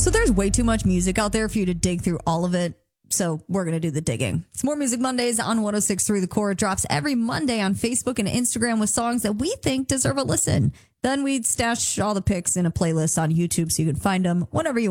So there's way too much music out there for you to dig through all of it. So we're going to do the digging. It's More Music Mondays on 106.3 The Core. It drops every Monday on Facebook and Instagram with songs that we think deserve a listen. Then we stash all the picks in a playlist on YouTube so you can find them whenever you